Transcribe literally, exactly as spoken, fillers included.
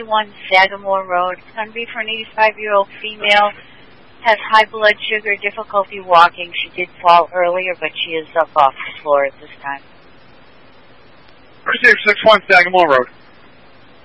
one Sagamore Road. It's going to be for an eighty-five-year-old female, has high blood sugar, difficulty walking. She did fall earlier, but she is up off the floor at this time. Receive six one Sagamore Road.